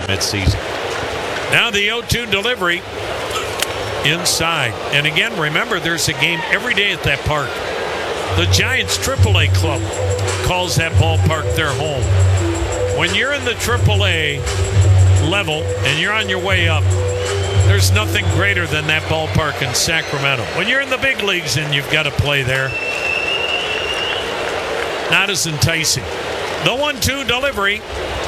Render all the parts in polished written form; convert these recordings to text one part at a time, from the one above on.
midseason. Now the 0-2 delivery inside. And again, remember, there's a game every day at that park. The Giants AAA club calls that ballpark their home. When you're in the AAA level and you're on your way up, there's nothing greater than that ballpark in Sacramento. When you're in the big leagues and you've got to play there, not as enticing. The 1-2 delivery.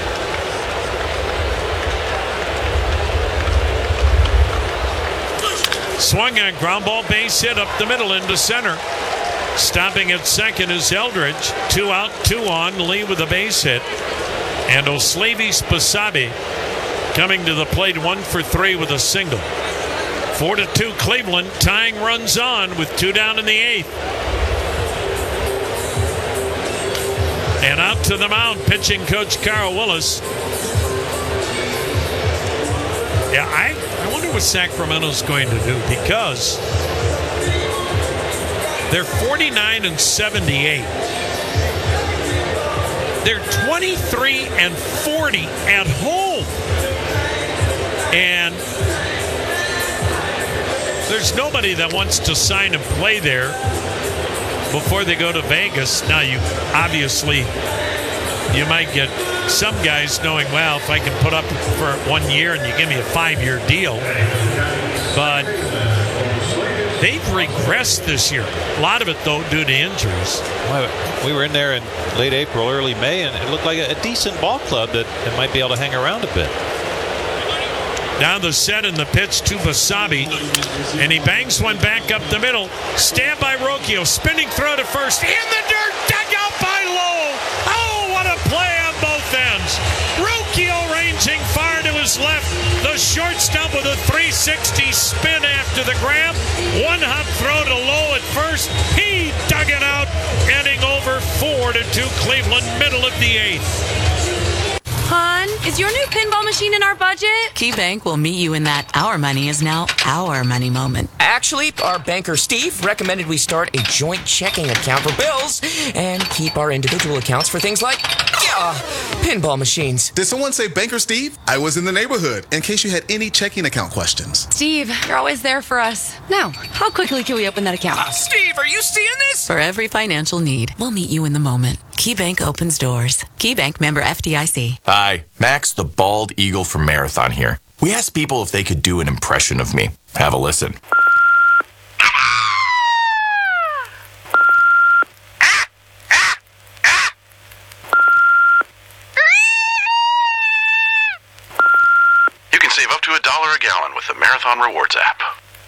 Swung on ground ball, base hit up the middle into center. Stopping at second is Eldridge. 2 out, 2 on. Lee with a base hit. And Oslavis Basabe coming to the plate 1 for 3 with a single. 4-2 Cleveland. Tying runs on with 2 down in the 8th. And out to the mound, pitching coach Carl Willis. Yeah, I wonder what Sacramento's going to do, because they're 49-78. They're 23-40 at home. And there's nobody that wants to sign and play there before they go to Vegas. Now, you might get some guys knowing, well, if I can put up for 1 year and you give me a 5-year deal. But they've regressed this year. A lot of it, though, due to injuries. We were in there in late April, early May, and it looked like a decent ball club that might be able to hang around a bit. Now the set and the pitch to Basabe, and he bangs one back up the middle. Stand by Rocchio, spinning throw to first, in the dirt, dug out by Lowe. Oh, what a play on both ends. Rocchio ranging far to his left. The shortstop with a 360 spin after the grab. One hop throw to Lowe at first. He dug it out, ending over 4-2 Cleveland, middle of the 8th. Hon, is your new pinball machine in our budget? KeyBank will meet you in that our money is now our money moment. Actually, our banker Steve recommended we start a joint checking account for bills and keep our individual accounts for things like pinball machines. Did someone say Banker Steve? I was in the neighborhood in case you had any checking account questions. Steve, you're always there for us. Now, how quickly can we open that account? Steve, are you seeing this? For every financial need, we'll meet you in the moment. KeyBank opens doors. KeyBank, member FDIC. Hi, Max the Bald Eagle from Marathon here. We asked people if they could do an impression of me. Have a listen. You can save up to $1 a gallon with the Marathon Rewards app.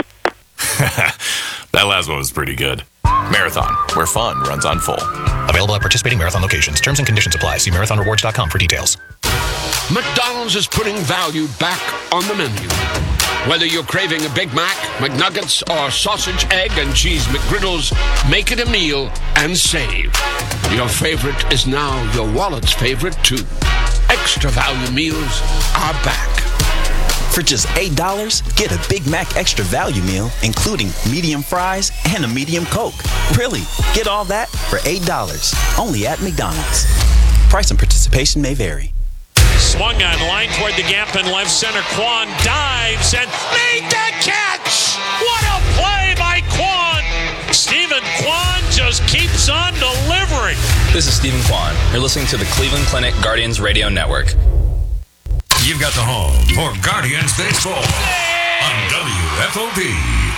That last one was pretty good. Marathon, where fun runs on full. Available at participating Marathon locations. Terms and conditions apply. See marathonrewards.com for details. McDonald's is putting value back on the menu. Whether you're craving a Big Mac, McNuggets, or sausage, egg, and cheese McGriddles, make it a meal and save. Your favorite is now your wallet's favorite, too. Extra value meals are back. For just $8, get a Big Mac Extra Value Meal, including medium fries and a medium Coke. Really, get all that for $8, only at McDonald's. Price and participation may vary. Swung on line toward the gap in left center. Kwan dives and made the catch! What a play by Kwan! Stephen Kwan just keeps on delivering. This is Stephen Kwan. You're listening to the Cleveland Clinic Guardians Radio Network. You've got the home for Guardians Baseball on WFOP.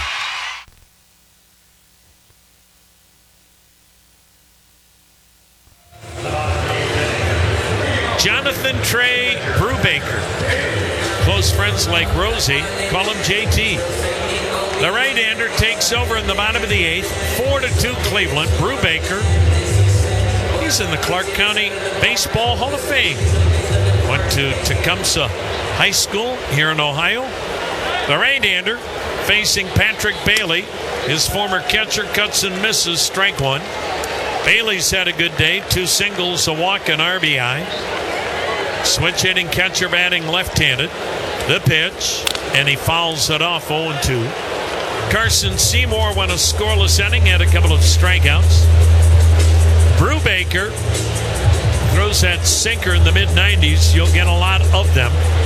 Jonathan Trey Brubaker. Close friends like Rosie call him JT. The right-hander takes over in the bottom of the 8th. 4-2 Cleveland. Brubaker, he's in the Clark County Baseball Hall of Fame. Went to Tecumseh High School here in Ohio. The right-hander facing Patrick Bailey. His former catcher cuts and misses, strike one. Bailey's had a good day. 2 singles, a walk, and RBI. Switch hitting catcher batting left-handed. The pitch, and he fouls it off 0-2. Carson Seymour went a scoreless inning, had a couple of strikeouts. Brubaker throws that sinker in the mid-90s. You'll get a lot of them.